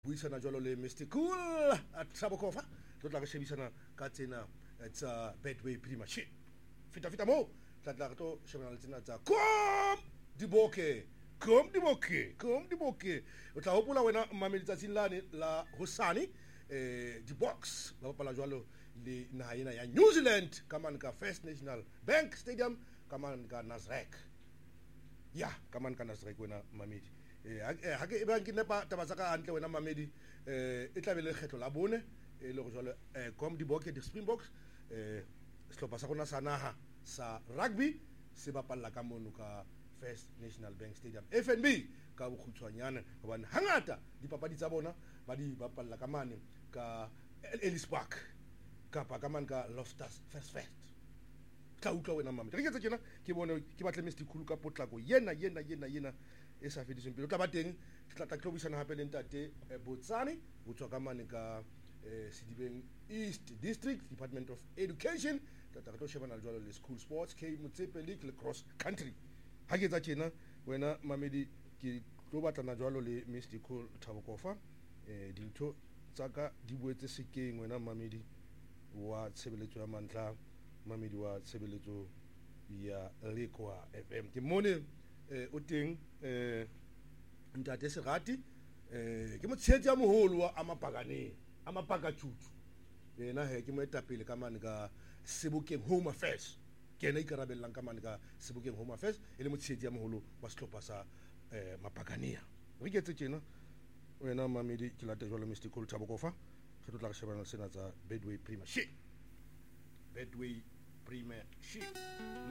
buisana jwalo le Mr Cool at Sabokofa tlo tla re shebisana ka tsena tsa Betway Premiership fita mo tla tlo shebana le tsena tsa kom diboke o tla hopola wena mmamedi tsatsing lane la hosane di box ba bapala jwalo le naha ena ya New Zealand ka man ka First National Bank Stadium ka man ka Nasrec ka man ka Nasrec wena mmamedi ha ke ba ke nepa taba tsa ka hantle wena mamedi e tla be le kgetlo la bone le go jwalo kom diboke di Springboks sehlopha sa rona sa naha sa rugby se bapalla ka mono ka First National Bank Stadium FNB ka bokgutshwanyana hobane hangata dipapadi tsa bona ba di bapalla ka mane ka Ellis Park kapa ka man ka Loftus First tla utlwa wena mamedi re ke tse tjena ke bone ke batle Mr Khulu ka potlako yena e sa fediseng pele o tla ba teng tla tlobisana hape le ntate Botsane ho tswa ka mane ka Sedibeng East District Department of Education tla tlo shebana le jwalo le school sports K Motsepe League le cross country ha ke tsa tjena wena mamedi ke tlo batlana jwalo le Mr Cool Thabokofa dintho tsaka di boetse sekeng wena mamedi wa tshebeletso ya mantla mamedi wa tshebeletso ya Lekwa FM ke mone o teng ntate Serati ke motshehetsi ya moholo wa amapakatshuthu yena ke moetapele ka mane ka Sebokeng Home Affairs ke ena ikarabellang ka mane ka Sebokeng Home Affairs e le motshehetsi ya moholo wa sehlopha sa Mapakania re ke tse tjena wena mamedi ke late jwalo Mr Cool Thabokofa re tla re shebana le sena tsa Betway Premiership